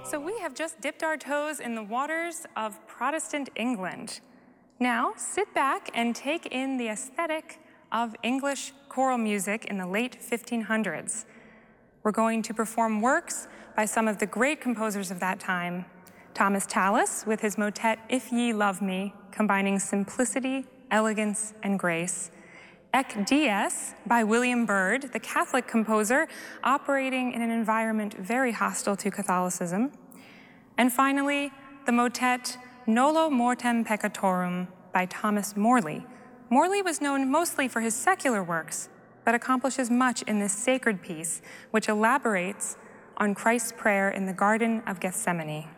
So we have just dipped our toes in the waters of Protestant England. Now sit back and take in the aesthetic of English choral music in the late 1500s. We're going to perform works by some of the great composers of that time. Thomas Tallis with his motet If Ye Love Me, combining simplicity, elegance, and grace. Ec Dies by William Byrd, the Catholic composer operating in an environment very hostile to Catholicism. And finally, the motet Nolo Mortem Peccatorum by Thomas Morley. Morley was known mostly for his secular works, but accomplishes much in this sacred piece, which elaborates on Christ's prayer in the Garden of Gethsemane.